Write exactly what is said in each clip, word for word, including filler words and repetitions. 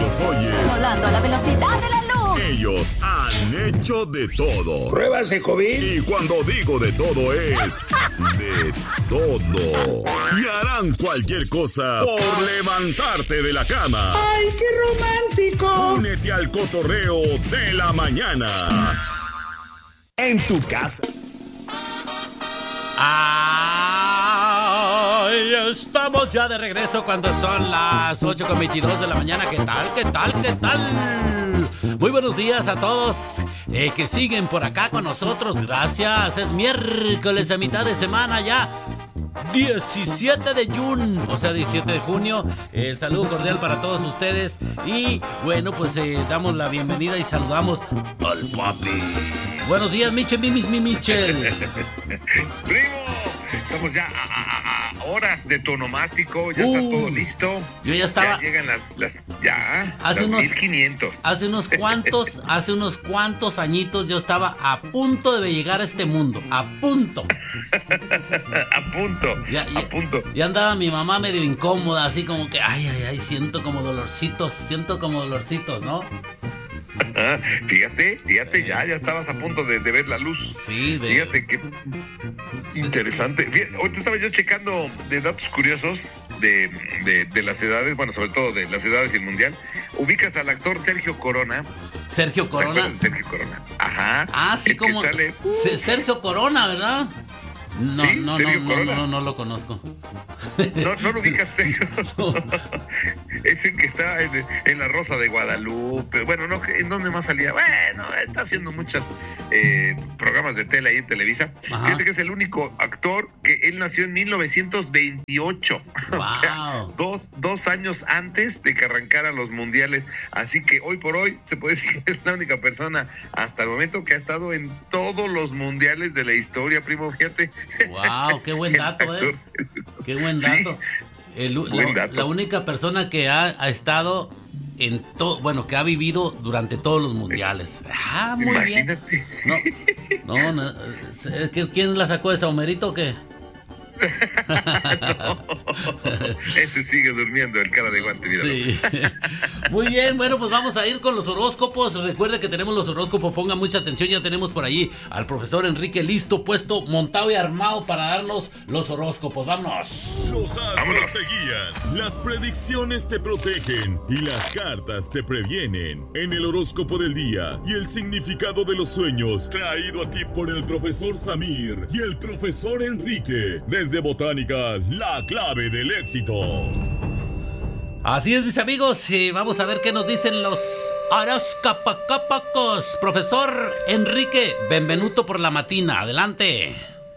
los oyes. Volando a la velocidad de la luz. Ellos han hecho de todo. ¿Pruebas de COVID? Y cuando digo de todo es de todo. Y harán cualquier cosa por levantarte de la cama. ¡Ay, qué romántico! Únete al cotorreo de la mañana. En tu casa. Ay, estamos ya de regreso cuando son las ocho con veintidós de la mañana. ¿Qué tal? ¿Qué tal? ¿Qué tal? Muy buenos días a todos eh, que siguen por acá con nosotros. Gracias. Es miércoles a mitad de semana ya. diecisiete de junio, o sea, diecisiete de junio. El saludo cordial para todos ustedes. Y bueno, pues eh, damos la bienvenida y saludamos al papi. Buenos días, Michel, mi, mi, mi, Michel. Primo, estamos ya a, a, a horas de tonomástico, ya uh, está todo listo. Yo ya estaba. Ya llegan las, las ya, hace las unos, mil quinientos. Hace unos cuantos, hace unos cuantos añitos yo estaba a punto de llegar a este mundo, a punto. a punto, ya, ya, a punto. Ya andaba mi mamá medio incómoda, así como que, ay, ay, ay, siento como dolorcitos, siento como dolorcitos, ¿no? Fíjate, fíjate, ya, ya estabas a punto de, de ver la luz. Sí, de... Fíjate que interesante. Fíjate, ahorita estaba yo checando de datos curiosos de, de, de las edades, bueno, sobre todo de las edades y el mundial. Ubicas al actor Sergio Corona. Sergio Corona. Sergio Corona. Ajá. Ah, sí, como sale... Sergio Corona, ¿verdad? No, ¿Sí? no, no, no, no, no, no lo conozco. No, no lo ubicas, Sergio. No. Es el que está en, en La Rosa de Guadalupe. Bueno, no, ¿en dónde más salía? Bueno, está haciendo muchos eh, programas de tele ahí en Televisa. Ajá. Fíjate que es el único actor que él nació en mil novecientos veintiocho. Wow. O sea, dos, dos años antes de que arrancaran los mundiales. Así que hoy por hoy se puede decir que es la única persona hasta el momento que ha estado en todos los mundiales de la historia, primo, fíjate. Wow, qué buen dato, eh. Qué buen dato. Sí, El, buen la, dato. la única persona que ha, ha estado en todo, bueno, que ha vivido durante todos los mundiales. Ah, muy Imagínate. bien. No, no, no. ¿Quién la sacó esa, Homerito o qué? No, ese sigue durmiendo, el cara de guante, míralo. Sí. Muy bien, bueno, pues vamos a ir con los horóscopos. Recuerde que tenemos los horóscopos, ponga mucha atención. Ya tenemos por allí al profesor Enrique listo, puesto, montado y armado para darnos los horóscopos. ¡Vámonos! Los astros Vámonos. te guían, las predicciones te protegen y las cartas te previenen. En el horóscopo del día y el significado de los sueños, traído a ti por el profesor Samir y el profesor Enrique. Desde Botánica, la clave del éxito. Así es, mis amigos, y vamos a ver qué nos dicen los horóscopos. Profesor Enrique, benvenuto por la matina, adelante.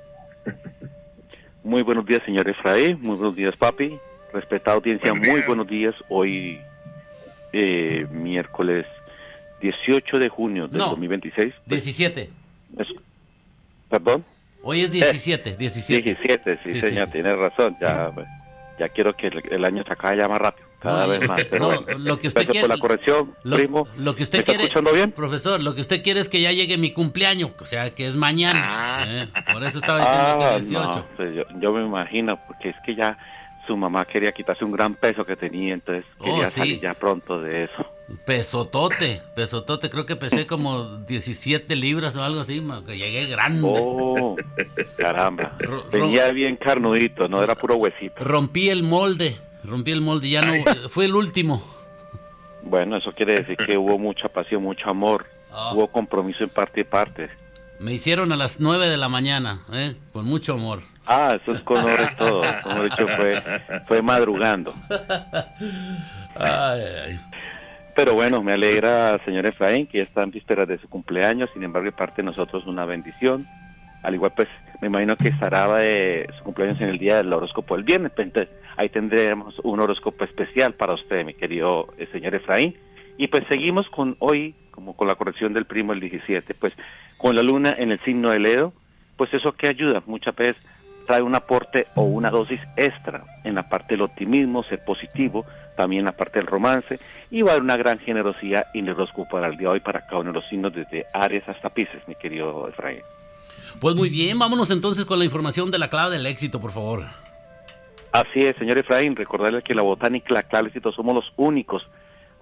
Muy buenos días, señor Efraín, muy buenos días, papi. Respetada audiencia, Buenos muy días. buenos días. Hoy, eh, miércoles dieciocho de junio del No, dos mil veintiséis. diecisiete. Es- ¿Perdón? Hoy es diecisiete, diecisiete. diecisiete, sí, Sí, señor, sí, sí. tiene razón. Ya, Sí. ya quiero que el, el año se acabe ya más rápido, cada No, vez más. este, Pero no, bueno, lo que usted gracias quiere, por la corrección, lo, primo. lo que usted ¿Me está quiere, escuchando bien? profesor, lo que usted quiere es que ya llegue mi cumpleaños, o sea, que es mañana. Ah. ¿eh? Por eso estaba diciendo Ah, que dieciocho. no, pues yo, yo me imagino, porque es que ya su mamá quería quitarse un gran peso que tenía, entonces Oh, quería sí. salir ya pronto de eso. Pesotote, pesotote, creo que pesé como diecisiete libras o algo así, ma, que llegué grande. Oh, caramba. Ro- Venía bien carnudito, no era puro huesito. Rompí el molde, rompí el molde, ya no, fue el último. Bueno, eso quiere decir que hubo mucha pasión, mucho amor, Ah. hubo compromiso en parte y parte. Me hicieron a las nueve de la mañana, ¿eh? Con mucho amor. Ah, eso es con honores todo, como he dicho, fue, fue madrugando. Ay, ay. Pero bueno, me alegra, señor Efraín, que ya está en vísperas de su cumpleaños, sin embargo, de parte de nosotros una bendición. Al igual, pues, me imagino que estará de su cumpleaños en el día del horóscopo el viernes, entonces ahí tendremos un horóscopo especial para usted, mi querido eh, señor Efraín. Y pues seguimos con hoy, como con la corrección del primo el diecisiete, pues con la luna en el signo de Leo, pues eso que ayuda, muchas veces trae un aporte o una dosis extra en la parte del optimismo, ser positivo, también en la parte del romance, y va a haber una gran generosidad en el horóscopo para el día de hoy para cada uno de los signos, desde Aries hasta Piscis, mi querido Efraín. Pues muy bien, vámonos entonces con la información de la clave del éxito, por favor. Así es, señor Efraín, recordarle que la botánica, la clave del éxito, somos los únicos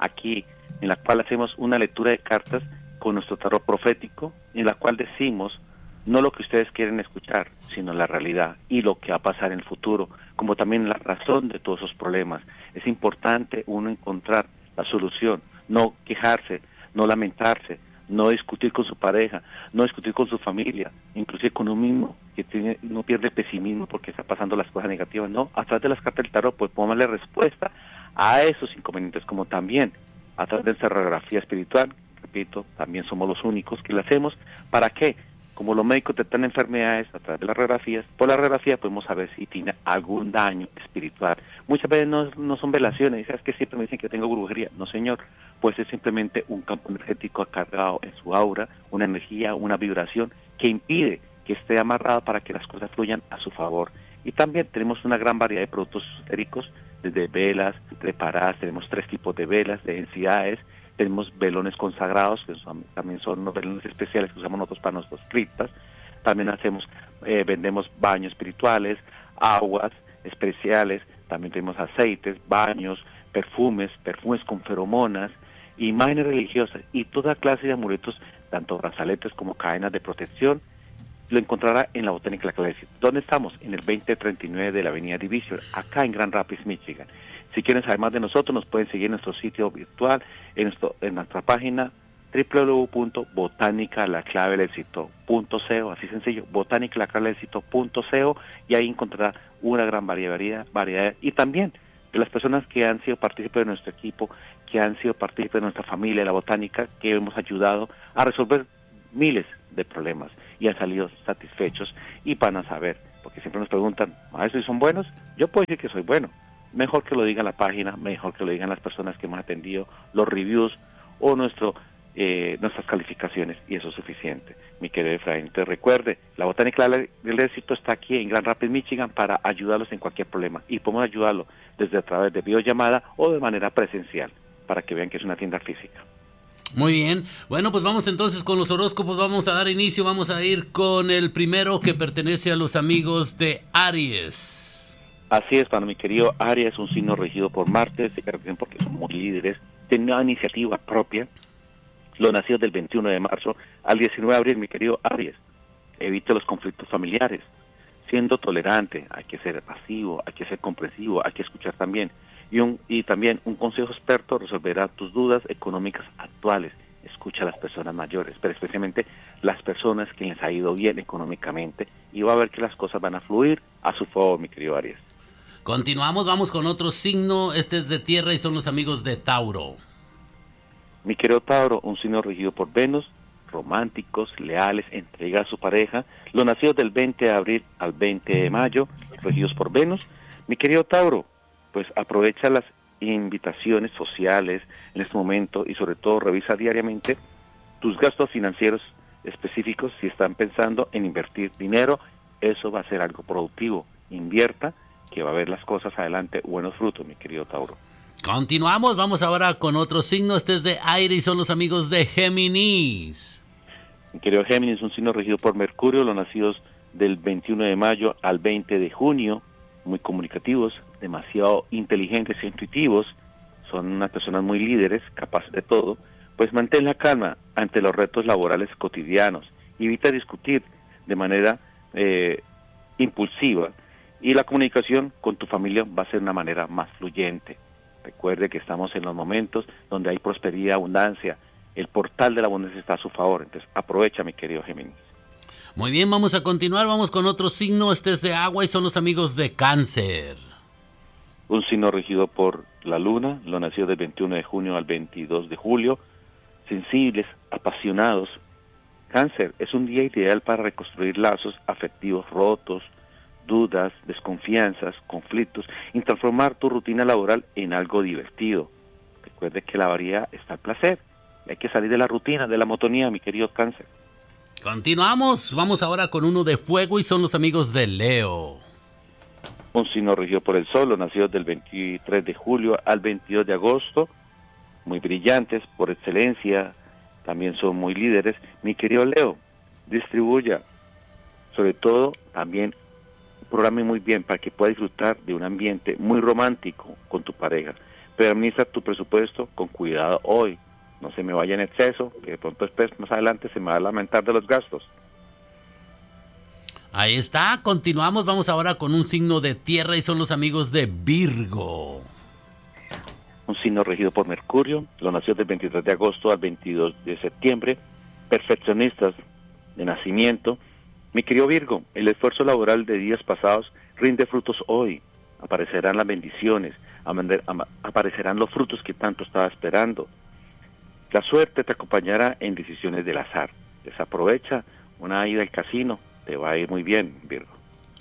aquí, en la cual hacemos una lectura de cartas con nuestro tarot profético, en la cual decimos no lo que ustedes quieren escuchar, sino la realidad y lo que va a pasar en el futuro, como también la razón de todos esos problemas. Es importante uno encontrar la solución, no quejarse, no lamentarse, no discutir con su pareja, no discutir con su familia, inclusive con uno mismo, que tiene, no pierde pesimismo porque está pasando las cosas negativas. No, a través de las cartas del tarot, pues podemos darle respuesta a esos inconvenientes, como también a través de esta radiografía espiritual. Repito, también somos los únicos que la hacemos. ¿Para qué? Como los médicos detectan enfermedades a través de las radiografías, por la radiografía podemos saber si tiene algún daño espiritual. Muchas veces no, no son velaciones, es que siempre me dicen que tengo brujería. No, señor, pues es simplemente un campo energético cargado en su aura, una energía, una vibración que impide que esté amarrado para que las cosas fluyan a su favor. Y también tenemos una gran variedad de productos esotéricos, desde velas preparadas, tenemos tres tipos de velas, de densidades, tenemos velones consagrados, que son, también son unos velones especiales que usamos nosotros para nuestras criptas. También hacemos, eh, vendemos baños espirituales, aguas especiales, también tenemos aceites, baños, perfumes, perfumes con feromonas, imágenes religiosas y toda clase de amuletos, tanto brazaletes como cadenas de protección. Lo encontrará en la Botánica La Clave. ¿Dónde estamos? En el veinte treinta y nueve de la avenida Division, acá en Grand Rapids, Michigan. Si quieren saber más de nosotros, nos pueden seguir en nuestro sitio virtual, en, nuestro, en nuestra página doble u doble u doble u punto botánica la clave del éxito punto co, así sencillo, botánica la clave del éxito punto co, y ahí encontrará una gran variedad, variedad, y también de las personas que han sido partícipes de nuestro equipo, que han sido partícipes de nuestra familia, la botánica, que hemos ayudado a resolver miles de problemas y han salido satisfechos y van a saber, porque siempre nos preguntan, ¿maestro, y son buenos? Yo puedo decir que soy bueno. Mejor que lo diga la página, mejor que lo digan las personas que hemos atendido, los reviews o nuestro eh, nuestras calificaciones, y eso es suficiente. Mi querido Efraín, te recuerde, la Botánica del Éxito está aquí en Grand Rapids, Michigan, para ayudarlos en cualquier problema, y podemos ayudarlo desde a través de videollamada o de manera presencial, para que vean que es una tienda física. Muy bien, bueno, pues vamos entonces con los horóscopos, vamos a dar inicio, vamos a ir con el primero, que pertenece a los amigos de Aries. Así es, para mi querido Aries, un signo regido por Marte, se caracterizan porque son muy líderes, tienen una iniciativa propia. Los nacidos del veintiuno de marzo al diecinueve de abril, mi querido Aries, evite los conflictos familiares, siendo tolerante, hay que ser pasivo, hay que ser comprensivo, hay que escuchar también. Y, un, y también un consejo experto resolverá tus dudas económicas actuales. Escucha a las personas mayores, pero especialmente las personas que les ha ido bien económicamente, y va a ver que las cosas van a fluir a su favor, mi querido Aries. Continuamos, vamos con otro signo, este es de tierra y son los amigos de Tauro. Mi querido Tauro, un signo regido por Venus, románticos, leales, entrega a su pareja, los nacidos del veinte de abril al veinte de mayo, regidos por Venus. Mi querido Tauro, pues aprovecha las invitaciones sociales en este momento y sobre todo revisa diariamente tus gastos financieros específicos. Si están pensando en invertir dinero, eso va a ser algo productivo. Invierta, que va a ver las cosas adelante, buenos frutos, mi querido Tauro. Continuamos, vamos ahora con otro signo, este es de aire y son los amigos de Géminis. Mi querido Géminis, un signo regido por Mercurio, los nacidos del veintiuno de mayo al veinte de junio, muy comunicativos, demasiado inteligentes e intuitivos, son unas personas muy líderes, capaces de todo. Pues mantén la calma ante los retos laborales cotidianos, evita discutir de manera eh, impulsiva, y la comunicación con tu familia va a ser una manera más fluyente. Recuerde que estamos en los momentos donde hay prosperidad, abundancia, el portal de la abundancia está a su favor, entonces aprovecha, mi querido Géminis. Muy bien, vamos a continuar, vamos con otro signo, este es de agua y son los amigos de Cáncer. Un signo regido por la luna, los nacidos del veintiuno de junio al veintidós de julio, sensibles, apasionados. Cáncer, es un día ideal para reconstruir lazos afectivos rotos, dudas, desconfianzas, conflictos, y transformar tu rutina laboral en algo divertido. Recuerde que la variedad está al placer, hay que salir de la rutina, de la monotonía, mi querido Cáncer. Continuamos, vamos ahora con uno de fuego y son los amigos de Leo. Un signo regido por el sol, los nacidos del veintitrés de julio al veintidós de agosto, muy brillantes por excelencia, también son muy líderes. Mi querido Leo, distribuya, sobre todo también programe muy bien para que pueda disfrutar de un ambiente muy romántico con tu pareja, Pero administra tu presupuesto con cuidado hoy. No se me vaya en exceso, que de pronto después, más adelante, se me va a lamentar de los gastos. Ahí está, continuamos, vamos ahora con un signo de tierra y son los amigos de Virgo. Un signo regido por Mercurio, los nacidos del veintitrés de agosto al veintidós de septiembre, perfeccionistas de nacimiento. Mi querido Virgo, el esfuerzo laboral de días pasados rinde frutos hoy. Aparecerán las bendiciones, aparecerán los frutos que tanto estaba esperando. La suerte te acompañará en decisiones del azar. Desaprovecha una ida al casino, te va a ir muy bien, Virgo.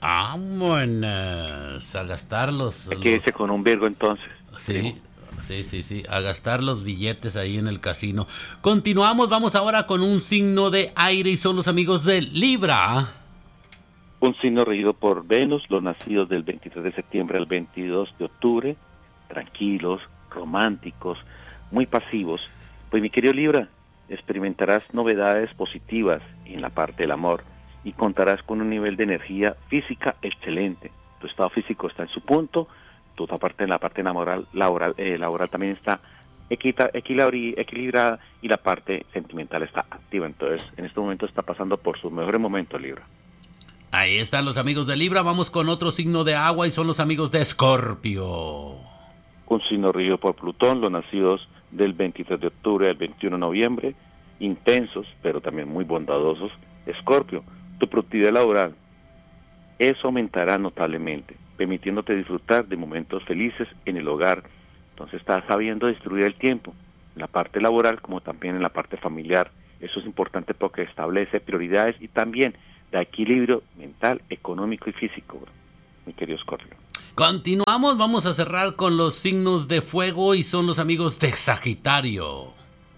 Vámonos a gastar los... Hay que irse con un Virgo entonces. Sí, primo. sí, sí, sí, a gastar los billetes ahí en el casino. Continuamos, vamos ahora con un signo de aire y son los amigos de Libra. Un signo regido por Venus, los nacidos del veintitrés de septiembre al veintidós de octubre, tranquilos, románticos, muy pasivos. Pues mi querido Libra, experimentarás novedades positivas en la parte del amor y contarás con un nivel de energía física excelente. Tu estado físico está en su punto, tu parte en la parte laboral, laboral, eh, laboral también está equita, equilibri, equilibrada y la parte sentimental está activa. Entonces, en este momento está pasando por sus mejores momentos, Libra. Ahí están los amigos de Libra, vamos con otro signo de agua y son los amigos de Escorpio. Un signo regido por Plutón, los nacidos del veintitrés de octubre al veintiuno de noviembre, intensos, pero también muy bondadosos. Escorpio, tu productividad laboral, eso aumentará notablemente, permitiéndote disfrutar de momentos felices en el hogar. Entonces estás sabiendo distribuir el tiempo, en la parte laboral como también en la parte familiar. Eso es importante porque establece prioridades y también da equilibrio mental, económico y físico, bro, mi querido Escorpio. Continuamos, vamos a cerrar con los signos de fuego y son los amigos de Sagitario.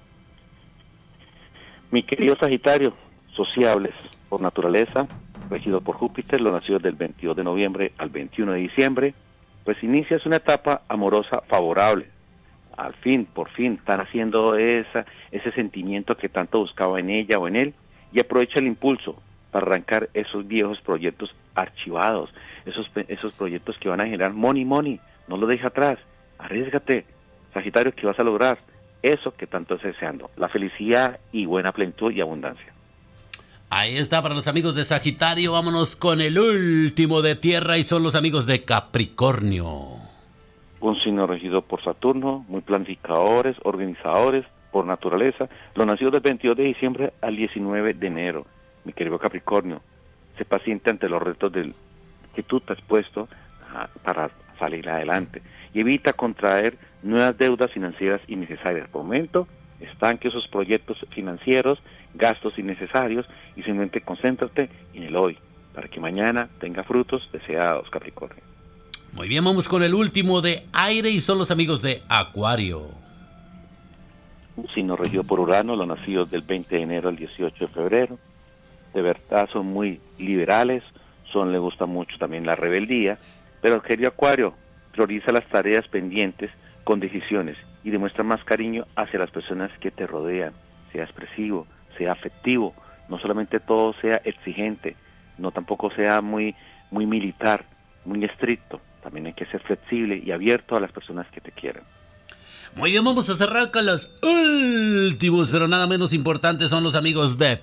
Mi querido Sagitario, sociables por naturaleza, regido por Júpiter, los nacidos del veintidós de noviembre al veintiuno de diciembre, pues inicias una etapa amorosa favorable. Al fin, por fin, están haciendo esa, ese sentimiento que tanto buscaba en ella o en él y aprovecha el impulso para arrancar esos viejos proyectos archivados, esos, esos proyectos que van a generar money, money, no lo dejes atrás, arriésgate, Sagitario, que vas a lograr eso que tanto estás deseando, la felicidad y buena plenitud y abundancia. Ahí está para los amigos de Sagitario, vámonos con el último de tierra y son los amigos de Capricornio. Un signo regido por Saturno, muy planificadores, organizadores por naturaleza, los nacidos del veintidós de diciembre al diecinueve de enero. Mi querido Capricornio, sé paciente ante los retos del, que tú te has puesto uh, para salir adelante y evita contraer nuevas deudas financieras innecesarias. Por el momento, estanque esos proyectos financieros, gastos innecesarios y simplemente concéntrate en el hoy para que mañana tenga frutos deseados, Capricornio. Muy bien, vamos con el último de aire y son los amigos de Acuario. Un signo regido por Urano, los nacidos del veinte de enero al dieciocho de febrero. De verdad son muy liberales, son les gusta mucho también la rebeldía, pero querido Acuario, prioriza las tareas pendientes con decisiones y demuestra más cariño hacia las personas que te rodean, sea expresivo, sea afectivo, no solamente todo sea exigente, no tampoco sea muy, muy militar, muy estricto, también hay que ser flexible y abierto a las personas que te quieran. Muy bien, vamos a cerrar con los últimos, pero nada menos importantes, son los amigos de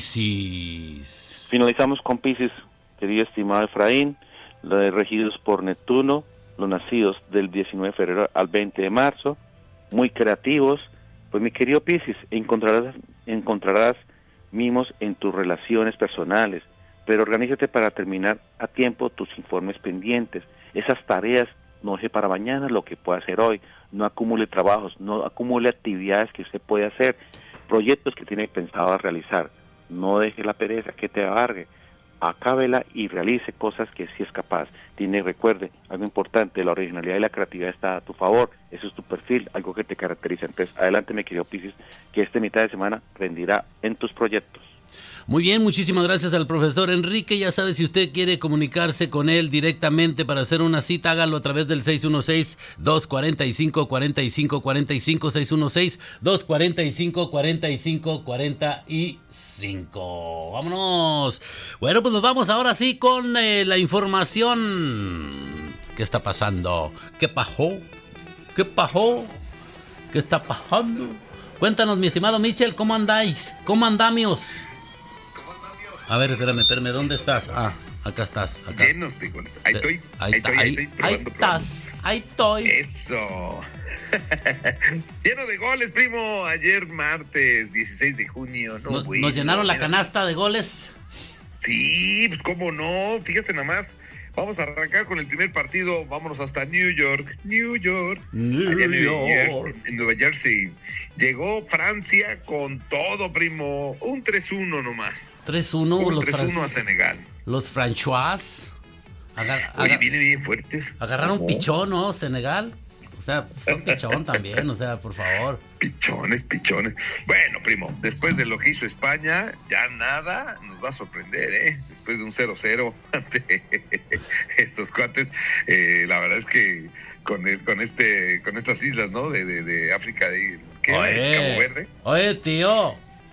Piscis. Finalizamos con Piscis, querido estimado Efraín, los regidos por Neptuno, los nacidos del diecinueve de febrero al veinte de marzo, muy creativos. Pues mi querido Piscis, encontrarás, encontrarás mimos en tus relaciones personales, pero organízate para terminar a tiempo tus informes pendientes, esas tareas. No deje para mañana lo que puede hacer hoy, no acumule trabajos, no acumule actividades que usted puede hacer, proyectos que tiene pensado realizar, no deje la pereza que te abargue, acábela y realice cosas que sí es capaz. Tiene, recuerde, algo importante, la originalidad y la creatividad está a tu favor, eso es tu perfil, algo que te caracteriza. Entonces, adelante, mi querido Piscis, que esta mitad de semana rendirá en tus proyectos. Muy bien, muchísimas gracias al profesor Enrique. Ya sabe, si usted quiere comunicarse con él directamente para hacer una cita, hágalo a través del seis uno seis, dos cuatro cinco, cuatro cinco cuatro cinco, seis uno seis, dos cuatro cinco, cuatro cinco cuatro cinco. ¡Vámonos! Bueno, pues nos vamos ahora sí con eh, la información. ¿Qué está pasando? ¿Qué pasó? ¿Qué pasó? ¿Qué está pasando? Cuéntanos, mi estimado Michel, ¿cómo andáis? ¿Cómo andamios? A ver, espérame, espérame, ¿dónde estás? Ah, acá estás. Acá. Llenos de goles. Ahí estoy, ahí, ahí estoy, ahí estoy. Ahí estás, ahí estoy. Eso. Lleno de goles, primo. Ayer martes dieciséis de junio. No, nos, güey, nos llenaron no, la canasta de goles. Sí, pues cómo no. Fíjate nada más. Vamos a arrancar con el primer partido. Vámonos hasta New York. New York. New Allá en New York. Jersey, en Nueva Jersey. Llegó Francia con todo, primo. Un tres uno nomás. tres uno. Un los tres uno fran- a Senegal. Los Franchois. Agar- Oye, agar- viene bien fuerte. agarraron No. pichón, ¿no? Senegal. O sea, son pichón también, o sea, por favor. Pichones, pichones. Bueno, primo, después de lo que hizo España, ya nada nos va a sorprender, ¿eh? Después de un cero cero ante estos cuates, eh, la verdad es que con el, con este, con estas islas, ¿no? De, de, de África, de ¿qué? Oye, Cabo Verde. oye, tío.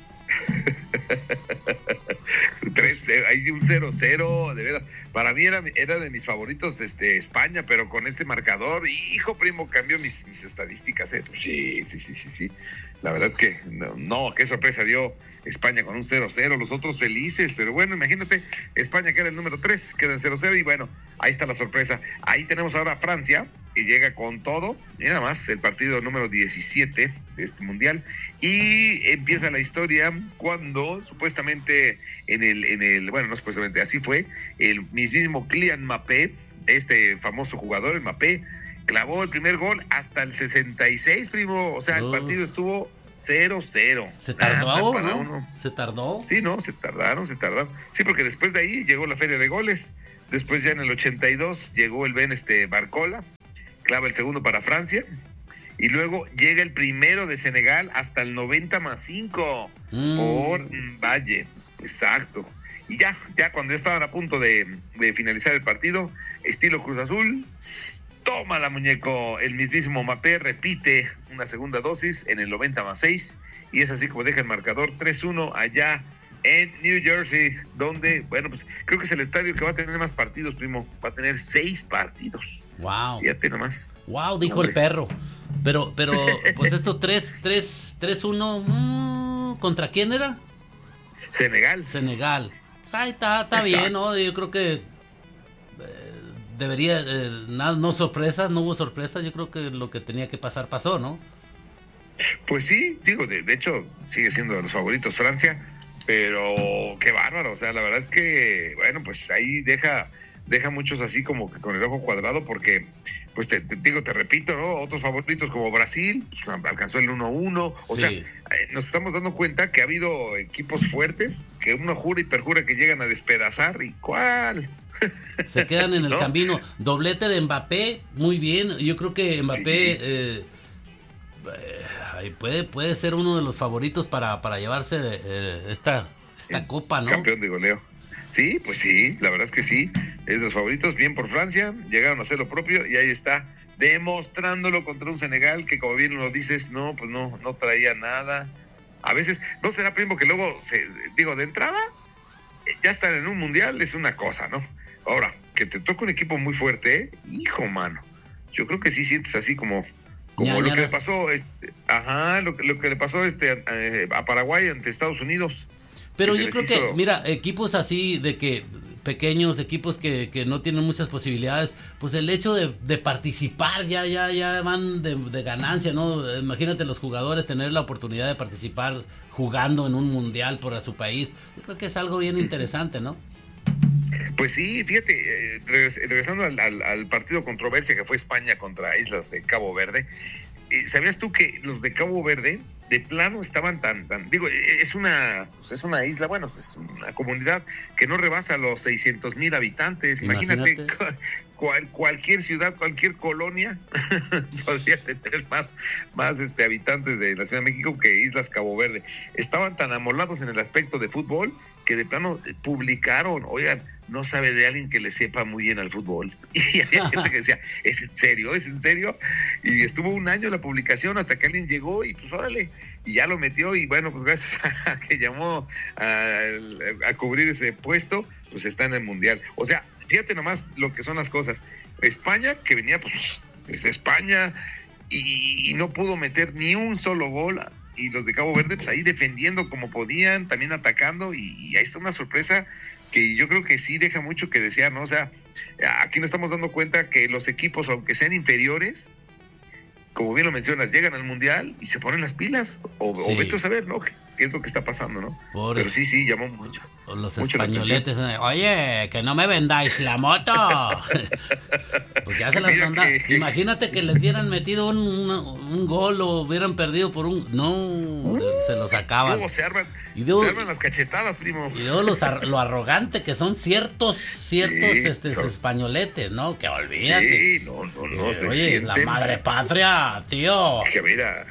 Tres, eh, hay un cero cero, de veras. Para mí era, era de mis favoritos este, España, pero con este marcador, hijo, primo, cambió mis, mis estadísticas. ¿eh? Sí, sí, sí, sí, sí. La verdad es que no, no, qué sorpresa dio España con un cero cero, los otros felices, pero bueno, imagínate, España que era el número tres, queda en cero cero y bueno, ahí está la sorpresa. Ahí tenemos ahora a Francia, que llega con todo, y nada más, el partido número diecisiete de este mundial, y empieza la historia cuando supuestamente en el, en el, bueno, no supuestamente, así fue, el mismísimo Kylian Mbappé, este famoso jugador, el Mbappé, clavó el primer gol hasta el sesenta y seis, primo, o sea, el Oh. partido estuvo cero cero. Se tardó, Nada para ¿no? uno. Se tardó. Sí, no, se tardaron, se tardaron. Sí, porque después de ahí llegó la feria de goles. Después ya en el ochenta y dos llegó el Ben este Barcola, clava el segundo para Francia. Y luego llega el primero de Senegal hasta el noventa más cinco Mm. por Valle. Exacto. Y ya, ya cuando estaban a punto de, de finalizar el partido, estilo Cruz Azul, toma la muñeco, el mismísimo Mbappé repite una segunda dosis en el noventa más seis y es así como deja el marcador tres uno allá en New Jersey, donde, bueno, pues creo que es el estadio que va a tener más partidos, primo, va a tener seis partidos. Wow. Fíjate nomás. Wow, dijo Hombre. el perro. Pero, pero, pues estos tres, tres, tres, uno, mmm, ¿contra quién era? Senegal. Senegal. Pues ahí está, está Exacto. bien, ¿no? Yo creo que eh, debería, eh, nada, no sorpresas, no hubo sorpresas. Yo creo que lo que tenía que pasar pasó, ¿no? Pues sí, digo, de, de hecho sigue siendo de los favoritos Francia, pero qué bárbaro, o sea, la verdad es que, bueno, pues ahí deja, deja muchos así como que con el ojo cuadrado porque, pues te, te digo, te repito, ¿no? Otros favoritos como Brasil, pues, alcanzó el uno uno, o Sí. sea, eh, nos estamos dando cuenta que ha habido equipos fuertes que uno jura y perjura que llegan a despedazar, ¿y cuál? Se quedan en el ¿No? camino. Doblete de Mbappé, muy bien. Yo creo que Mbappé Sí. eh, eh, puede, puede ser uno de los favoritos para, para llevarse eh, esta, esta copa, ¿no? Campeón de goleo. Sí, pues sí, la verdad es que sí. Es de los favoritos, bien por Francia, llegaron a hacer lo propio y ahí está, demostrándolo contra un Senegal que, como bien lo dices, no, pues no, no traía nada. A veces, ¿no será, primo, que luego, se, digo, de entrada, ya estar en un mundial es una cosa, ¿no? Ahora, que te toca un equipo muy fuerte, ¿eh? Hijo, mano. Yo creo que sí sientes así como, como lo que le pasó, este, ajá, lo, que- lo que le pasó este, eh, a Paraguay ante Estados Unidos. Pero que se yo creo les que, hizo- mira, equipos así de que pequeños, equipos que, que no tienen muchas posibilidades, pues el hecho de, de participar ya ya ya van de, de ganancia, ¿no? Imagínate los jugadores tener la oportunidad de participar jugando en un mundial por su país. Yo creo que es algo bien interesante, ¿no? Pues sí, fíjate, eh, regres- regresando al, al- al partido controversia que fue España contra Islas de Cabo Verde, eh, ¿sabías tú que los de Cabo Verde de plano estaban tan, tan, digo, eh, es una, pues es una isla, bueno, es una comunidad que no rebasa los seiscientos mil habitantes, imagínate, Imagínate. cu- cual- cualquier ciudad, cualquier colonia podría tener más, más este, habitantes de la Ciudad de México que Islas Cabo Verde. Estaban tan amolados en el aspecto de fútbol que de plano eh, publicaron, oigan, no sabe de alguien que le sepa muy bien al fútbol. Y había gente que decía, ¿es en serio? ¿Es en serio? Y estuvo un año la publicación hasta que alguien llegó y pues órale, y ya lo metió y bueno, pues gracias a que llamó a, a cubrir ese puesto, pues está en el Mundial. O sea, fíjate nomás lo que son las cosas. España, que venía pues desde España, y, y no pudo meter ni un solo gol. Y los de Cabo Verde, pues ahí defendiendo como podían, también atacando, y, y ahí está una sorpresa que yo creo que sí deja mucho que desear, ¿no? O sea, aquí nos estamos dando cuenta que los equipos, aunque sean inferiores, como bien lo mencionas, llegan al Mundial y se ponen las pilas, o, sí. o vete a saber, ¿no? ¿Qué, qué es lo que está pasando, no? Por Pero sí, sí, llamó mucho. Los mucho españoletes, oye, que no me vendáis la moto. Pues ya se las mandaron. Que... Imagínate que les hubieran metido un, un, un gol o hubieran perdido por un... No, uh, se los acaban. Luego se arman, y luego, se arman las cachetadas, primo. Y luego los, lo arrogante que son ciertos, ciertos sí, este, son... españoletes, ¿no? Que olvídate. Sí, no, no, no. Eh, se oye, sienten... la madre patria, tío. Que mira.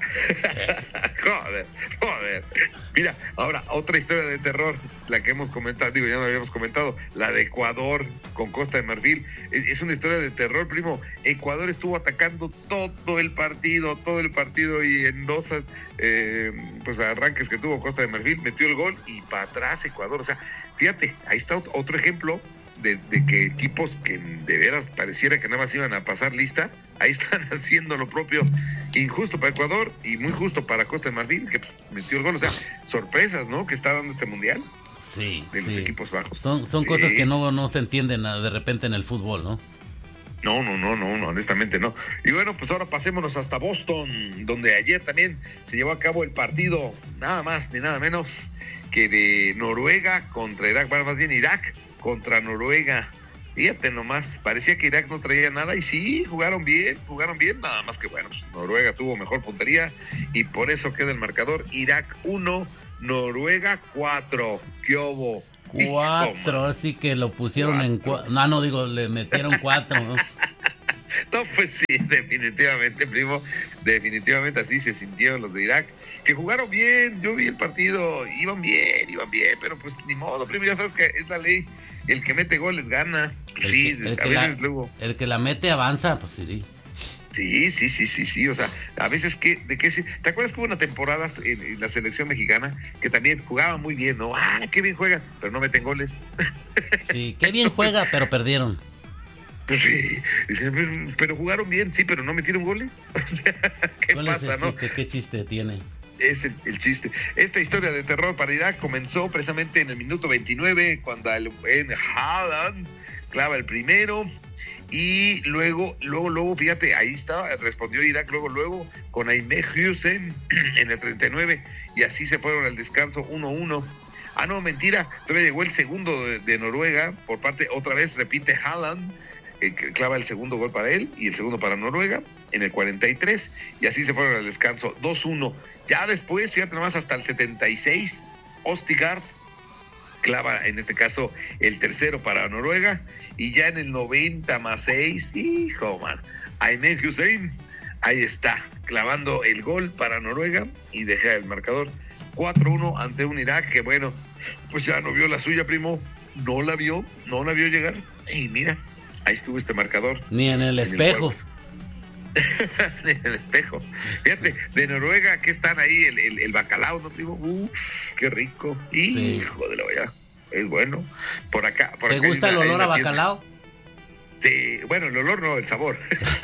joder, joder. Mira, ahora, otra historia de terror, la que hemos comentado, digo, ya no habíamos comentado, la de Ecuador con Costa de Marfil. Es, es una historia de terror, primo. Ecuador estuvo atacando todo el partido, todo el partido, y en dos eh, pues arranques que tuvo Costa de Marfil, metió el gol y para atrás Ecuador. O sea, fíjate, ahí está otro ejemplo de, de que equipos que de veras pareciera que nada más iban a pasar lista, ahí están haciendo lo propio. Injusto para Ecuador y muy justo para Costa de Marfil, que pues, metió el gol. O sea, sorpresas, ¿no? Que está dando este mundial. Sí, de los sí. equipos bajos. Son, son sí. cosas que no, no se entienden de repente en el fútbol, ¿no? No, no, no, no, no, honestamente no. Y bueno, pues ahora pasémonos hasta Boston, donde ayer también se llevó a cabo el partido, nada más ni nada menos que de Noruega contra Irak, bueno, más bien Irak contra Noruega. Fíjate nomás, parecía que Irak no traía nada y sí, jugaron bien, jugaron bien, nada más que bueno, pues Noruega tuvo mejor puntería y por eso queda el marcador: Irak uno, Noruega cuatro. ¿Qué hubo? Cuatro, así que lo pusieron cuatro. en cuatro. No, no digo, le metieron cuatro, ¿no? No, pues sí, definitivamente, primo, definitivamente así se sintieron los de Irak, que jugaron bien. Yo vi el partido, iban bien, iban bien, pero pues ni modo, primo, ya sabes que es la ley. El que mete goles gana. El sí, que, el a que veces la, luego. El que la mete avanza, pues sí. Sí, sí, sí, sí, sí. O sea, a veces que, de qué sí. ¿Te acuerdas que hubo una temporada en, en la selección mexicana que también jugaban muy bien, ¿no? Ah, qué bien juegan, pero no meten goles. Sí, qué bien juega, pero perdieron. Pues sí, dicen, pero, pero jugaron bien, sí, pero no metieron goles. O sea, ¿qué ¿Cuál pasa, es el no? chiste? ¿Qué chiste tiene? Es el, el chiste. Esta historia de terror para Irak comenzó precisamente en el minuto veintinueve, cuando el en Haaland clava el primero, y luego, luego, luego, fíjate, ahí está, respondió Irak luego, luego, con Aimé Hussein en el treinta y nueve, y así se fueron al descanso uno uno. Ah, no, mentira, todavía llegó el segundo de, de Noruega, por parte, otra vez repite Haaland, eh, clava el segundo gol para él, y el segundo para Noruega, en el cuarenta y tres, y así se fueron al descanso dos uno. Ya después, fíjate nomás, hasta el setenta y seis, Ostigard clava, en este caso, el tercero para Noruega, y ya en el noventa más seis, hijo, man, Aimé Hussein, ahí está, clavando el gol para Noruega, y deja el marcador cuatro uno ante un Irak que, bueno, pues ya no vio la suya, primo, no la vio, no la vio llegar, y mira, ahí estuvo este marcador. Ni en el espejo. En el espejo. Fíjate, de Noruega, que están ahí el, el, el bacalao, ¿no, primo? Uf, qué rico. Sí. Hijo de la vaya. Es bueno. Por acá. Por ¿Te acá gusta una, el olor a tienda. bacalao? Sí, bueno, el olor no, el sabor.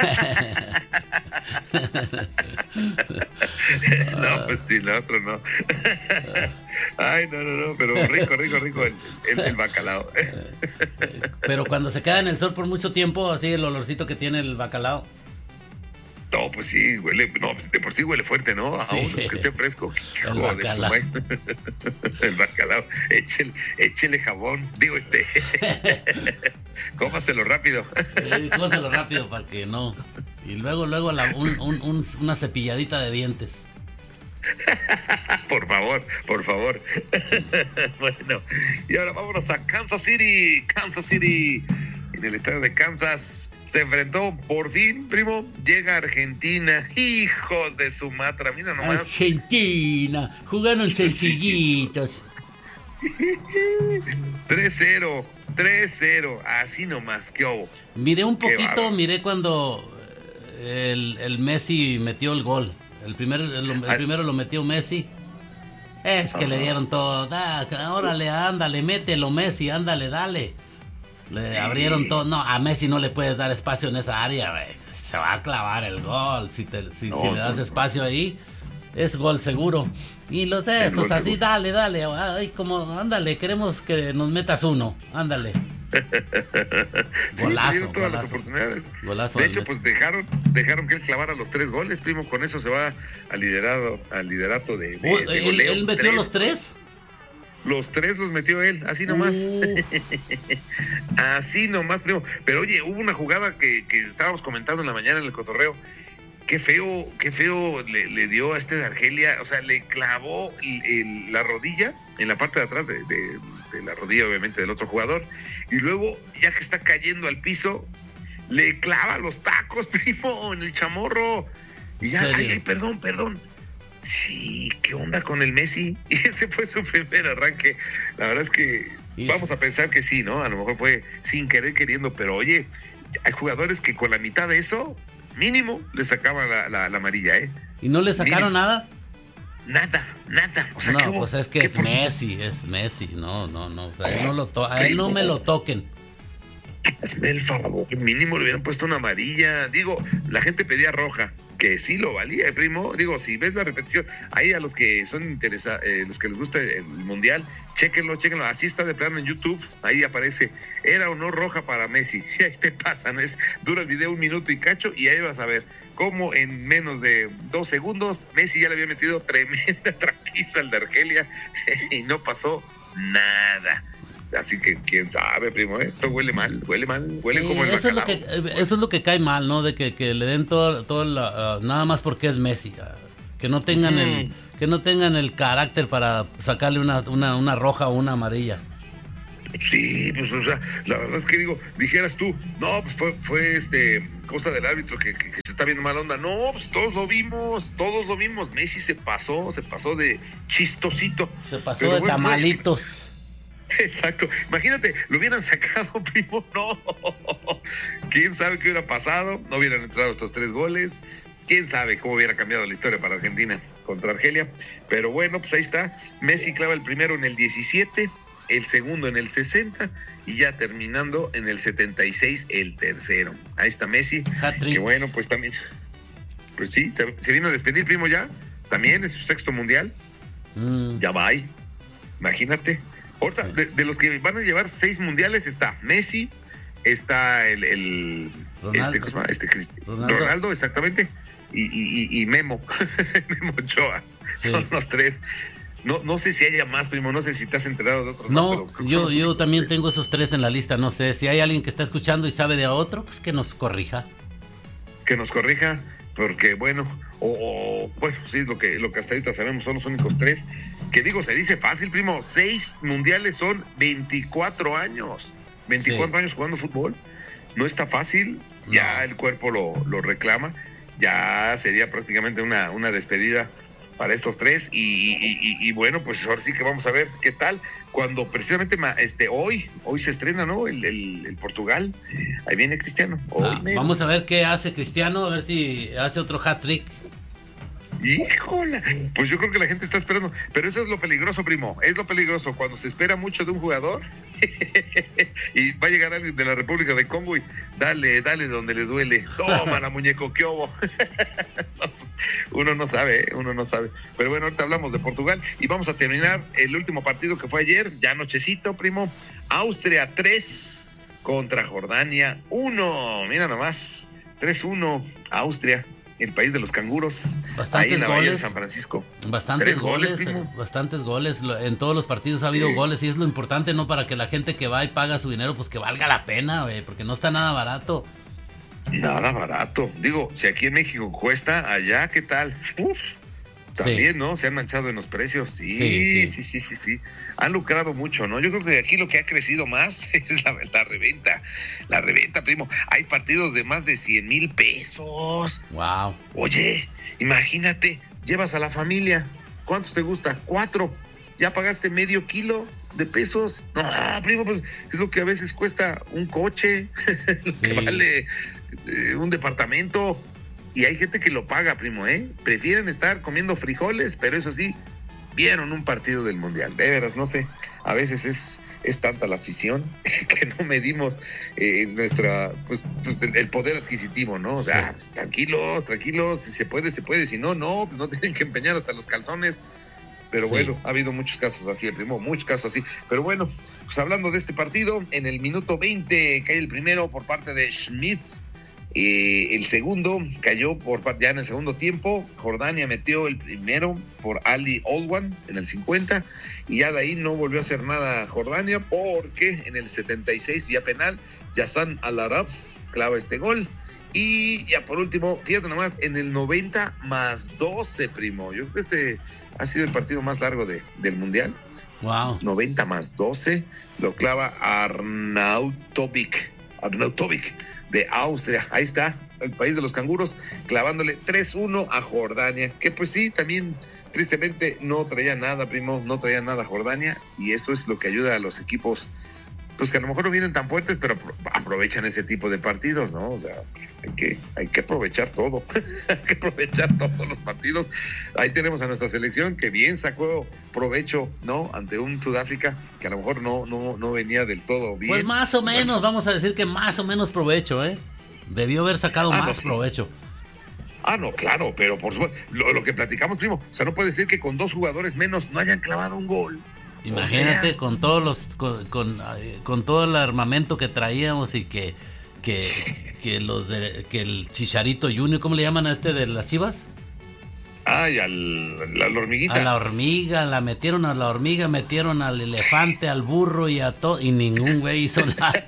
No, pues sí, el otro no. Ay, no, no, no, pero rico, rico, rico el, el, el bacalao. Pero cuando se queda en el sol por mucho tiempo, así el olorcito que tiene el bacalao. No, pues sí, huele, no, pues de por sí huele fuerte, ¿no? Aún sí. Que esté fresco. El Joder, bacalao. El bacalao. Échele, échele jabón. Digo, este. Cómaselo rápido. Sí, cómaselo rápido para que no. Y luego, luego la, un, un, un, una cepilladita de dientes. Por favor, por favor. Bueno, y ahora vámonos a Kansas City. Kansas City. En el estadio de Kansas se enfrentó, por fin, primo, llega Argentina. Hijos de su matra, mira nomás. Argentina, jugaron sencillitos. tres cero, tres cero, así nomás, qué hubo. Miré un poquito, miré cuando el, el Messi metió el gol. El, primer, el, el primero lo metió Messi. Es que uh-huh. le dieron todo. Da, órale, ándale, mételo, Messi, ándale, dale. Le sí. abrieron todo. No, a Messi no le puedes dar espacio en esa área, güey. se va a clavar el gol. Si, te, si, no, si le das no, espacio ahí, es gol seguro. Y los de estos, así, seguro. dale, dale. Ay, como, ándale, queremos que nos metas uno. Ándale. Sí, Golazo, tuvieron todas golazo. las oportunidades. Golazo de del hecho, Betis. pues dejaron, dejaron que él clavara los tres goles, primo. Con eso se va al liderado, al liderato de, de, Uy, de ¿él, goleo. ¿Él metió Tres. los tres? Los tres los metió él, así nomás. Así nomás, primo. Pero oye, hubo una jugada que, que estábamos comentando en la mañana en el cotorreo. Qué feo, qué feo le, le dio a este de Argelia. O sea, le clavó el, el, la rodilla en la parte de atrás de, de, de la rodilla, obviamente, del otro jugador. Y luego, ya que está cayendo al piso, le clava los tacos, primo, en el chamorro. Y ya, ay, ay, perdón, perdón. Sí, ¿qué onda con el Messi? Y ese fue su primer arranque. La verdad es que y vamos a pensar que sí, ¿no? A lo mejor fue sin querer queriendo, pero oye, hay jugadores que con la mitad de eso, mínimo, le sacaban la, la, la amarilla, ¿eh? ¿Y no le sacaron Mínimo. nada? Nada, nada. O sea, no, ¿qué hubo? pues es que ¿Qué es por- Messi, es Messi. No, no, no. O sea, a él no, lo to- a él no Primo. me lo toquen. Hazme el favor, mínimo le hubieran puesto una amarilla. Digo, la gente pedía roja, que sí lo valía, primo. Digo, si ves la repetición, ahí a los que son interesados, eh, los que les gusta el mundial, chéquenlo, chéquenlo. Así está de plano en YouTube, ahí aparece, era o no roja para Messi. Y ahí te pasan, es, dura el video un minuto y cacho, y ahí vas a ver cómo en menos de dos segundos Messi ya le había metido tremenda traquiza al de Argelia y no pasó nada. Así que quién sabe, primo, ¿eh? Esto huele mal, huele mal, huele Sí, como el eso, es lo bacalao. que, eso es lo que cae mal, ¿no? De que, que le den todo, todo la, uh, nada más porque es Messi. Uh, que no tengan Mm. el que no tengan el carácter para sacarle una, una, una roja o una amarilla. Sí, pues, o sea, la verdad es que digo, dijeras tú, no, pues fue, fue este, cosa del árbitro que, que, que se está viendo mala onda. No, pues todos lo vimos, todos lo vimos. Messi se pasó, se pasó de chistosito. Se pasó Pero de bueno, tamalitos. Exacto. Imagínate, lo hubieran sacado, primo, no. ¿Quién sabe qué hubiera pasado? No hubieran entrado estos tres goles. ¿Quién sabe cómo hubiera cambiado la historia para Argentina contra Argelia? Pero bueno, pues ahí está. Messi clava el primero en el diecisiete, el segundo en el sesenta y ya terminando en el setenta y seis el tercero. Ahí está Messi. Hat-trick. Que bueno, pues también. Pues sí, se, se vino a despedir, primo, ya. También es su sexto mundial. Mm. Ya va ahí. Imagínate. Ahorita, Sí. de, de los que van a llevar seis mundiales está Messi, está el, el Ronaldo. este, ¿cómo se llama? Este Cristi- Ronaldo. Ronaldo. exactamente, y, y, y, y Memo, Memo Ochoa, Sí. son los tres. No, no sé si haya más, primo, no sé si te has enterado de otros. No, pero creo que son yo, los yo únicos también tres. tengo esos tres en la lista. No sé, si hay alguien que está escuchando y sabe de otro, pues que nos corrija. Que nos corrija, porque bueno, o, o bueno, sí, lo que, lo que hasta ahorita sabemos son los únicos tres. Que digo, se dice fácil, primo, seis mundiales son veinticuatro años. veinticuatro Sí. años jugando fútbol. No está fácil, No. ya el cuerpo lo, lo reclama, ya sería prácticamente una, una despedida para estos tres y, y, y, y bueno, pues ahora sí que vamos a ver qué tal cuando precisamente ma- este hoy, hoy se estrena, ¿no? El, el, el Portugal, ahí viene Cristiano. Hoy Ah, mero. vamos a ver qué hace Cristiano, a ver si hace otro hat-trick. Híjola, pues yo creo que la gente está esperando, pero eso es lo peligroso, primo, es lo peligroso, cuando se espera mucho de un jugador y va a llegar alguien de la República de Congo y dale, dale donde le duele, toma la muñeco, ¿qué hubo? No, pues, uno no sabe, ¿eh? uno no sabe, pero bueno, ahorita hablamos de Portugal y vamos a terminar el último partido que fue ayer, ya nochecito, primo, Austria tres contra Jordania uno, mira nomás, tres uno, Austria, el país de los canguros, Bastantes ahí en la Bahía de goles. San Francisco. Bastantes Tres goles, goles, primo. eh, bastantes goles. Lo- En todos los partidos ha habido Sí. goles y es lo importante, ¿no? Para que la gente que va y paga su dinero, pues que valga la pena, güey, porque no está nada barato. Nada barato. Digo, si aquí en México cuesta, allá, ¿qué tal? Uf, también, Sí. ¿no? Se han manchado en los precios. Sí, Sí, sí, sí. sí, sí, sí. Han lucrado mucho, ¿no? Yo creo que aquí lo que ha crecido más es la, la reventa. La reventa, primo. Hay partidos de más de cien mil pesos. Wow. Oye, imagínate, llevas a la familia. ¿Cuántos te gusta? Cuatro. ¿Ya pagaste medio kilo de pesos? No, primo, pues es lo que a veces cuesta un coche, lo que Sí. vale eh, un departamento. Y hay gente que lo paga, primo, ¿eh? Prefieren estar comiendo frijoles, pero eso sí, vieron un partido del Mundial. De veras, no sé, a veces es, es tanta la afición que no medimos eh, nuestra, pues, pues el, el poder adquisitivo, ¿no? O sea, pues, tranquilos, tranquilos, si se puede, se puede, si no, no, pues no tienen que empeñar hasta los calzones. Pero sí. Bueno, ha habido muchos casos así, el primo, muchos casos así. Pero bueno, pues hablando de este partido, en el minuto veinte cae el primero por parte de Schmidt. Eh, el segundo cayó por ya en el segundo tiempo. Jordania metió el primero por Ali Olwan en el cincuenta. Y ya de ahí no volvió a hacer nada Jordania, porque en el setenta y seis, vía penal, Yassan Al-Araf clava este gol. Y ya por último, fíjate nomás, en el noventa más doce, primo. Yo creo que este ha sido el partido más largo de, del Mundial. Wow. noventa más doce, lo clava Arnautovic, Arnautovic de Austria. Ahí está, el país de los canguros, clavándole tres uno a Jordania, que pues sí, también tristemente no traía nada, primo, no traía nada Jordania, y eso es lo que ayuda a los equipos, pues que a lo mejor no vienen tan fuertes, pero aprovechan ese tipo de partidos, ¿no? O sea, hay que, hay que aprovechar todo, hay que aprovechar todos los partidos. Ahí tenemos a nuestra selección que bien sacó provecho, ¿no? Ante un Sudáfrica que a lo mejor no, no, no venía del todo bien. Pues más o menos, vamos a decir que más o menos provecho, ¿eh? Debió haber sacado ah, más no, sí. provecho. Ah, no, claro, pero por supuesto, lo, lo que platicamos, primo, o sea, no puede ser que con dos jugadores menos no hayan clavado un gol. Imagínate, o sea, con todos los con, con, con todo el armamento que traíamos y que que, que los de, que el Chicharito Junior, ¿cómo le llaman a este de las Chivas? Ay, al, a la hormiguita. A la hormiga, la metieron a la hormiga, metieron al elefante, al burro y a todo, y ningún güey hizo nada.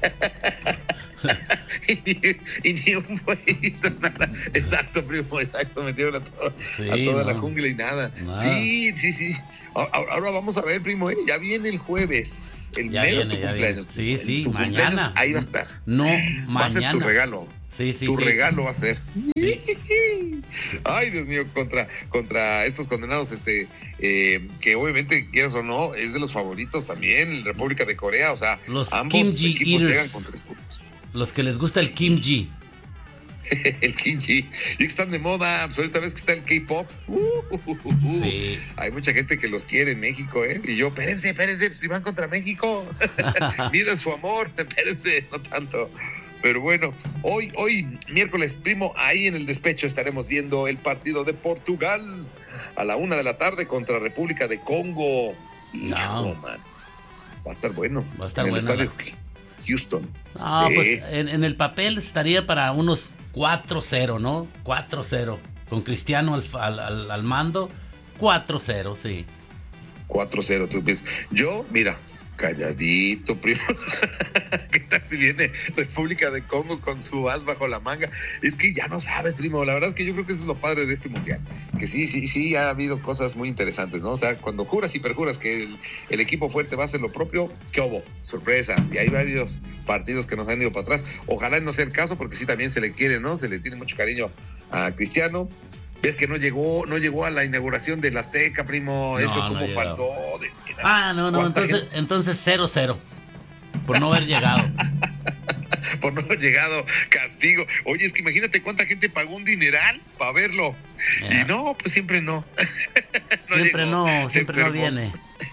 y, ni, y ni un güey hizo nada. Exacto, primo, exacto. Metieron a, todo, sí, a toda no. la jungla y nada. nada. Sí, sí, sí. Ahora, ahora vamos a ver, primo, ¿eh? Ya viene el jueves. El ya mero viene, tu ya cumpleaños. Viene. Sí, sí, tu mañana. Ahí va a estar. No, va mañana. Va a ser tu regalo. Sí, sí, tu sí. regalo va a ser. Sí. Ay, Dios mío, contra, contra estos condenados, este, eh, que obviamente, quieras o no, es de los favoritos también, República de Corea, o sea, los ambos Kimchi equipos eaters. llegan con tres puntos. Los que les gusta el kimchi. El kimchi. Y que están de moda, pues ahorita ves que está el K-pop. Uh, uh, uh, uh. Sí. Hay mucha gente que los quiere en México, ¿eh? Y yo, espérense, espérense, si van contra México. Mida su amor, espérense, no tanto. Pero bueno, hoy, hoy, miércoles, primo, ahí en el despecho estaremos viendo el partido de Portugal a la una de la tarde contra República de Congo. No. Hijo, man. Va a estar bueno. Va a estar en bueno. El estadio Houston. Ah, sí. Pues en, en el papel estaría para unos cuatro cero, ¿no? cuatro cero. Con Cristiano al, al, al, al mando, cuatro cero, sí. cuatro cero, tú ves. Yo, mira, calladito, primo. ¿Qué tal si viene República de Congo con su as bajo la manga? Es que ya no sabes, primo. La verdad es que yo creo que eso es lo padre de este mundial. Que sí, sí, sí, ha habido cosas muy interesantes, ¿no? O sea, cuando juras y perjuras que el, el equipo fuerte va a hacer lo propio, ¿qué hubo? Sorpresa. Y hay varios partidos que nos han ido para atrás. Ojalá no sea el caso, porque sí también se le quiere, ¿no? Se le tiene mucho cariño a Cristiano. Ves que no llegó, no llegó a la inauguración del Azteca, primo. No, Eso no como llegó. faltó. De, ah, no, no, entonces, gente... entonces cero cero. Por no haber llegado. Por no haber llegado, castigo. Oye, es que imagínate cuánta gente pagó un dineral para verlo. Yeah. Y no, pues siempre no. no siempre llegó, no, siempre no viene.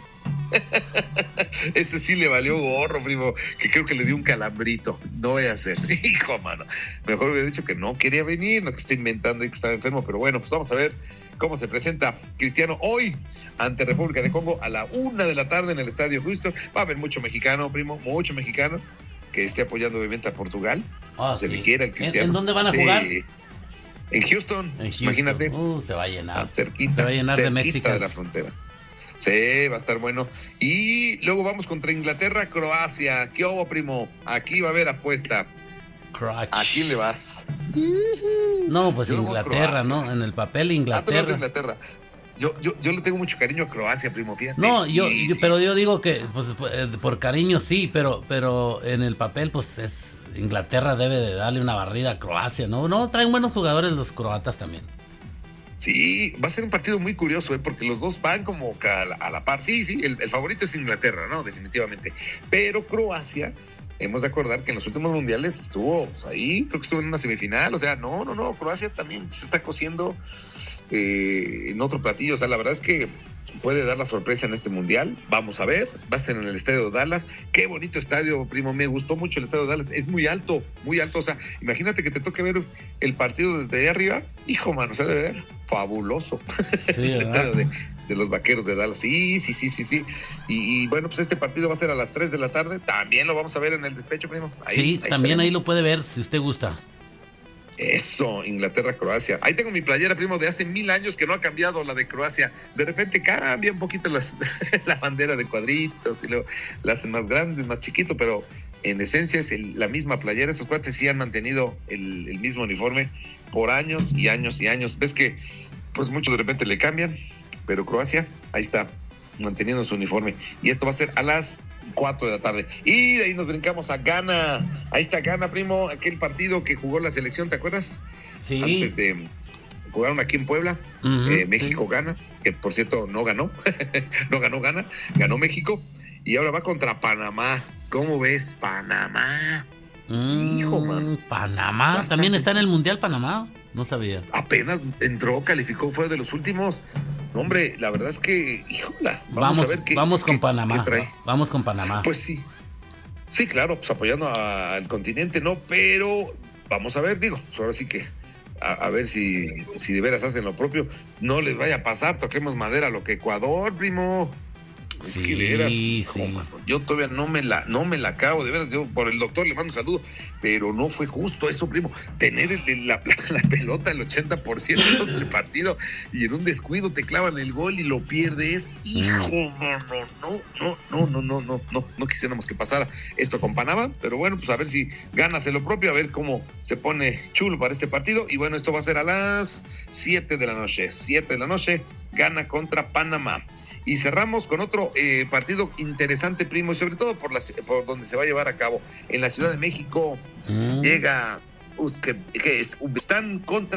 Este sí le valió gorro, primo, que creo que le dio un calambrito. No voy a hacer, hijo, mano. Mejor hubiera dicho que no quería venir, no que está inventando y que estaba enfermo. Pero bueno, pues vamos a ver cómo se presenta Cristiano hoy ante República de Congo a la una de la tarde en el estadio Houston. Va a haber mucho mexicano, primo, mucho mexicano que esté apoyando obviamente a Portugal. Oh, se sí. le quiera el Cristiano. ¿En, ¿En dónde van a sí. jugar? En Houston, en Houston. Imagínate. Uh, se va a llenar. Cerquita, se va a llenar de México. de la frontera. Sí, va a estar bueno. Y luego vamos contra Inglaterra, Croacia. ¿Qué hubo, primo? Aquí va a haber apuesta. Crotch. ¿A quién le vas? No, pues yo Inglaterra, ¿no? En el papel Inglaterra. Ah, Inglaterra. Yo, yo, yo le tengo mucho cariño a Croacia, primo, fíjate. No, yo, sí, yo sí. pero yo digo que pues, por cariño sí, pero, pero en el papel pues es Inglaterra debe de darle una barrida a Croacia, ¿no? No, traen buenos jugadores los croatas también. Sí, va a ser un partido muy curioso, ¿eh? Porque los dos van como a la, a la par. Sí, sí, el, el favorito es Inglaterra, ¿no? Definitivamente. Pero Croacia, hemos de acordar que en los últimos mundiales estuvo pues, ahí, creo que estuvo en una semifinal. O sea, no, no, no, Croacia también se está cociendo eh, en otro platillo. O sea, la verdad es que puede dar la sorpresa en este mundial. Vamos a ver, va a ser en el estadio de Dallas. Qué bonito estadio, primo, me gustó mucho el estadio de Dallas. Es muy alto, muy alto, o sea, imagínate que te toque ver el partido desde ahí arriba. Hijo, mano, se debe ver fabuloso. Sí, el estadio de, de los Vaqueros de Dallas. Sí, sí, sí, sí, sí. Y, y bueno, pues este partido va a ser a las tres de la tarde. También lo vamos a ver en el despecho, primo. Ahí, sí, ahí también estaremos. ahí lo puede ver si usted gusta. Eso, Inglaterra-Croacia. Ahí tengo mi playera, primo, de hace mil años que no ha cambiado la de Croacia. De repente cambia un poquito las, la bandera de cuadritos y luego la hacen más grande, más chiquito, pero en esencia es el, la misma playera. Estos cuates sí han mantenido el, el mismo uniforme por años y años y años. Ves que pues muchos de repente le cambian, pero Croacia, ahí está, manteniendo su uniforme. Y esto va a ser a las cuatro de la tarde. Y de ahí nos brincamos a Ghana. Ahí está Ghana, primo, aquel partido que jugó la selección, ¿te acuerdas? Sí. Antes de jugaron aquí en Puebla, Uh-huh. eh, México gana, que por cierto no ganó, no ganó Ghana, ganó México, y ahora va contra Panamá. ¿Cómo ves, Panamá? Mm, Hijo, man. Panamá, Bastante. también está en el Mundial Panamá, no sabía. Apenas entró, calificó, fue de los últimos. No, hombre, la verdad es que, híjola, vamos, Vamos, a ver qué vamos con qué- Panamá, qué trae. vamos con Panamá. Pues sí, sí, claro, pues apoyando a- al continente, ¿no? Pero vamos a ver, digo, pues ahora sí que a, a ver si, si de veras hacen lo propio. No les vaya a pasar, toquemos madera, lo que Ecuador, primo. Es Sí, que de veras, sí. hijo, mano, yo todavía no me la no me la acabo, de veras, yo por el doctor le mando un saludo, pero no fue justo eso, primo, tener el- el- la, la pelota el ochenta por ciento del partido y en un descuido te clavan el gol y lo pierdes. Hijo, mano, no, no, no, no, no, no, no, no quisiéramos que pasara esto con Panamá, pero bueno, pues a ver si ganas en lo propio, a ver cómo se pone chulo para este partido. Y bueno, esto va a ser a las siete de la noche, siete de la noche, Ghana contra Panamá. Y cerramos con otro eh, partido interesante, primo, y sobre todo por, la, por donde se va a llevar a cabo. En la Ciudad de México Mm. llega Uzbekistán contra